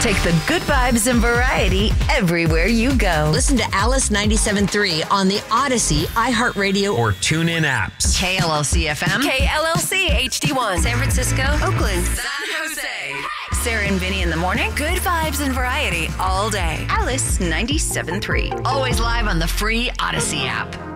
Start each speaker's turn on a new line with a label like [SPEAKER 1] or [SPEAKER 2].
[SPEAKER 1] Take the good vibes and variety everywhere you go.
[SPEAKER 2] Listen to Alice 97.3 on the Odyssey, iHeartRadio,
[SPEAKER 3] or TuneIn apps.
[SPEAKER 1] KLLC FM.
[SPEAKER 4] KLLC HD1.
[SPEAKER 1] San Francisco.
[SPEAKER 4] Oakland.
[SPEAKER 1] San Jose. Sarah and Vinny in the morning. Good vibes and variety all day. Alice 97.3. Always live on the free Odyssey app.